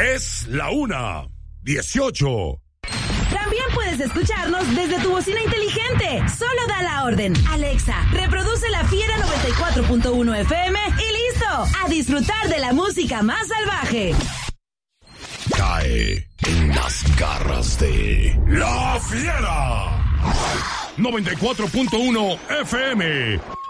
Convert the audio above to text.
Es la 1:18. También puedes escucharnos desde tu bocina inteligente. Solo da la orden. Alexa, reproduce La Fiera 94.1 FM y listo. A disfrutar de la música más salvaje. Cae en las garras de La Fiera 94.1 FM.